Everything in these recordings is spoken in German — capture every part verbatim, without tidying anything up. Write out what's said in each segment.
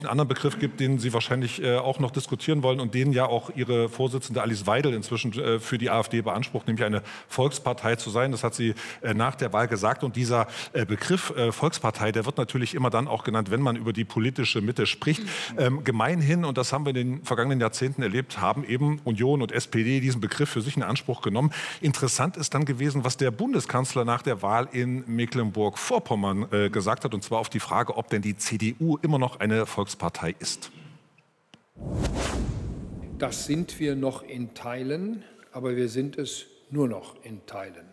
einen anderen Begriff gibt, den Sie wahrscheinlich äh, auch noch diskutieren wollen und den ja auch Ihre Vorsitzende Alice Weidel inzwischen äh, für die AfD beansprucht, nämlich eine Volkspartei zu sein. Das hat sie äh, nach der Wahl gesagt. Und dieser äh, Begriff äh, Volkspartei, der wird natürlich immer dann auch genannt, wenn man über die politische Mitte spricht. Ähm, gemeinhin, und das haben wir in den vergangenen Jahrzehnten erlebt, haben eben Union und S P D diesen Begriff für sich in Anspruch genommen. Interessant ist dann gewesen, was der Bundeskanzler nach der Wahl in Mecklenburg-Vorpommern äh, gesagt hat, und zwar auf die Frage, ob denn die C D U immer noch eine Volkspartei Partei ist. Das sind wir noch in Teilen, aber wir sind es nur noch in Teilen.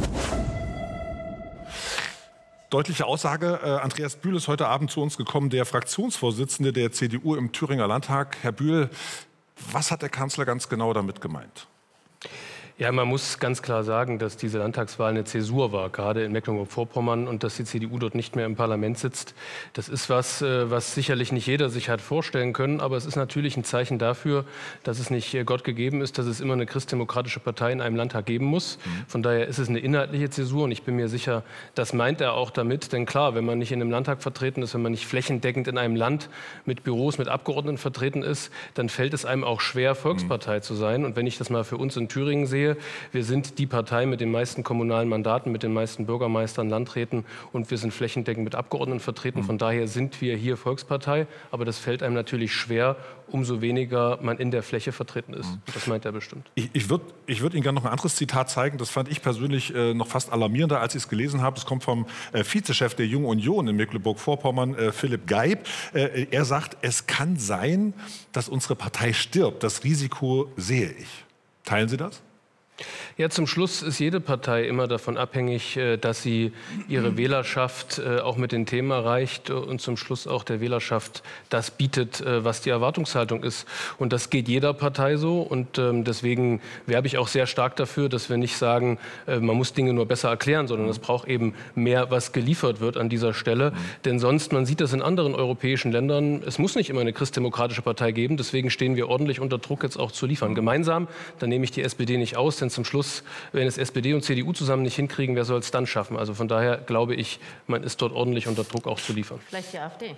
Deutliche Aussage. Äh, Andreas Bühl ist heute Abend zu uns gekommen, der Fraktionsvorsitzende der C D U im Thüringer Landtag. Herr Bühl, was hat der Kanzler ganz genau damit gemeint? Ja, man muss ganz klar sagen, dass diese Landtagswahl eine Zäsur war, gerade in Mecklenburg-Vorpommern, und dass die C D U dort nicht mehr im Parlament sitzt. Das ist was, was sicherlich nicht jeder sich hat vorstellen können, aber es ist natürlich ein Zeichen dafür, dass es nicht Gott gegeben ist, dass es immer eine christdemokratische Partei in einem Landtag geben muss. Von daher ist es eine inhaltliche Zäsur, und ich bin mir sicher, das meint er auch damit. Denn klar, wenn man nicht in einem Landtag vertreten ist, wenn man nicht flächendeckend in einem Land mit Büros, mit Abgeordneten vertreten ist, dann fällt es einem auch schwer, Volkspartei zu sein. Und wenn ich das mal für uns in Thüringen sehe, wir sind die Partei mit den meisten kommunalen Mandaten, mit den meisten Bürgermeistern, Landräten, und wir sind flächendeckend mit Abgeordneten vertreten. Von daher sind wir hier Volkspartei. Aber das fällt einem natürlich schwer, umso weniger man in der Fläche vertreten ist. Das meint er bestimmt. Ich, ich würde ich würd Ihnen gerne noch ein anderes Zitat zeigen. Das fand ich persönlich äh, noch fast alarmierender, als ich es gelesen habe. Es kommt vom äh, Vizechef der Jungen Union in Mecklenburg-Vorpommern, äh, Philipp Geib. Äh, er sagt, es kann sein, dass unsere Partei stirbt. Das Risiko sehe ich. Teilen Sie das? Ja, zum Schluss ist jede Partei immer davon abhängig, dass sie ihre Wählerschaft auch mit den Themen erreicht und zum Schluss auch der Wählerschaft das bietet, was die Erwartungshaltung ist. Und das geht jeder Partei so. Und deswegen werbe ich auch sehr stark dafür, dass wir nicht sagen, man muss Dinge nur besser erklären, sondern es braucht eben mehr, was geliefert wird an dieser Stelle. Denn sonst, man sieht das in anderen europäischen Ländern, es muss nicht immer eine christdemokratische Partei geben. Deswegen stehen wir ordentlich unter Druck, jetzt auch zu liefern. Gemeinsam, dann nehme ich die S P D nicht aus, denn zum Schluss, wenn es S P D und C D U zusammen nicht hinkriegen, wer soll es dann schaffen? Also von daher glaube ich, man ist dort ordentlich unter Druck, auch zu liefern. Vielleicht die AfD.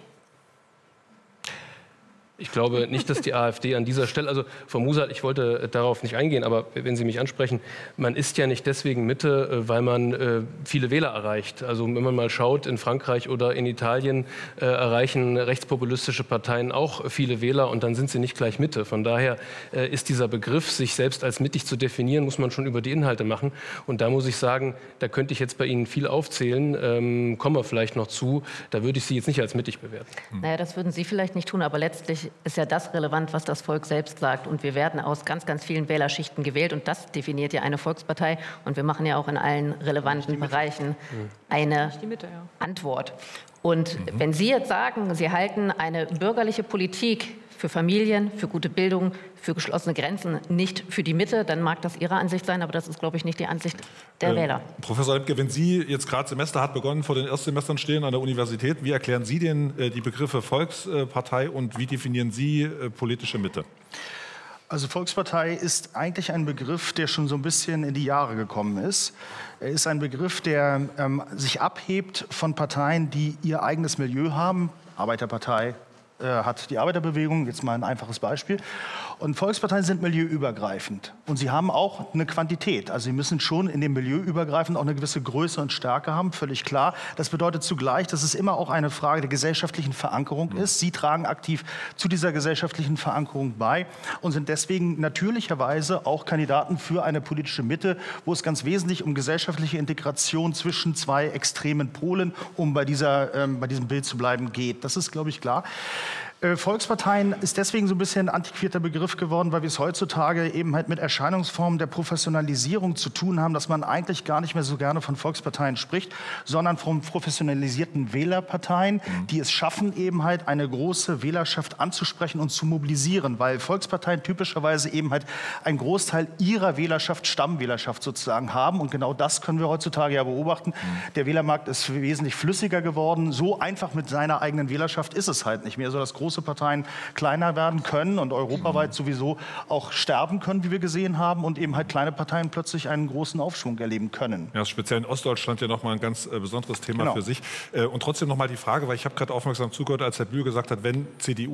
Ich glaube nicht, dass die AfD an dieser Stelle, also Frau Musert, ich wollte darauf nicht eingehen, aber wenn Sie mich ansprechen, man ist ja nicht deswegen Mitte, weil man äh, viele Wähler erreicht. Also wenn man mal schaut, in Frankreich oder in Italien äh, erreichen rechtspopulistische Parteien auch viele Wähler, und dann sind sie nicht gleich Mitte. Von daher äh, ist dieser Begriff, sich selbst als mittig zu definieren, muss man schon über die Inhalte machen. Und da muss ich sagen, da könnte ich jetzt bei Ihnen viel aufzählen, ähm, kommen wir vielleicht noch zu, da würde ich Sie jetzt nicht als mittig bewerten. Naja, das würden Sie vielleicht nicht tun, aber letztlich ist ja das relevant, was das Volk selbst sagt. Und wir werden aus ganz, ganz vielen Wählerschichten gewählt. Und das definiert ja eine Volkspartei. Und wir machen ja auch in allen relevanten Bereichen eine Mitte, ja. Antwort. Und mhm. wenn Sie jetzt sagen, Sie halten eine bürgerliche Politik für Familien, für gute Bildung, für geschlossene Grenzen, nicht für die Mitte, dann mag das Ihre Ansicht sein, aber das ist, glaube ich, nicht die Ansicht der äh, Wähler. Professor Lemke, wenn Sie jetzt gerade Semester hat begonnen, vor den Erstsemestern stehen an der Universität, wie erklären Sie denn äh, die Begriffe Volkspartei und wie definieren Sie äh, politische Mitte? Also Volkspartei ist eigentlich ein Begriff, der schon so ein bisschen in die Jahre gekommen ist. Er ist ein Begriff, der ähm, sich abhebt von Parteien, die ihr eigenes Milieu haben. Arbeiterpartei äh, hat die Arbeiterbewegung, jetzt mal ein einfaches Beispiel. Und Volksparteien sind milieuübergreifend. Und sie haben auch eine Quantität. Also sie müssen schon in dem Milieu übergreifend auch eine gewisse Größe und Stärke haben, völlig klar. Das bedeutet zugleich, dass es immer auch eine Frage der gesellschaftlichen Verankerung ist. Sie tragen aktiv zu dieser gesellschaftlichen Verankerung bei und sind deswegen natürlicherweise auch Kandidaten für eine politische Mitte, wo es ganz wesentlich um gesellschaftliche Integration zwischen zwei extremen Polen, um bei, dieser, ähm, bei diesem Bild zu bleiben, geht. Das ist, glaube ich, klar. Volksparteien ist deswegen so ein bisschen ein antiquierter Begriff geworden, weil wir es heutzutage eben halt mit Erscheinungsformen der Professionalisierung zu tun haben, dass man eigentlich gar nicht mehr so gerne von Volksparteien spricht, sondern von professionalisierten Wählerparteien, die es schaffen, eben halt eine große Wählerschaft anzusprechen und zu mobilisieren, weil Volksparteien typischerweise eben halt einen Großteil ihrer Wählerschaft, Stammwählerschaft sozusagen haben, und genau das können wir heutzutage ja beobachten. Der Wählermarkt ist wesentlich flüssiger geworden, so einfach mit seiner eigenen Wählerschaft ist es halt nicht mehr, so das große große Parteien kleiner werden können und europaweit sowieso auch sterben können, wie wir gesehen haben, und eben halt kleine Parteien plötzlich einen großen Aufschwung erleben können. Ja, speziell in Ostdeutschland ja nochmal ein ganz äh, besonderes Thema Genau. für sich. Äh, und trotzdem nochmal die Frage, weil ich habe gerade aufmerksam zugehört, als Herr Bühl gesagt hat, wenn C D U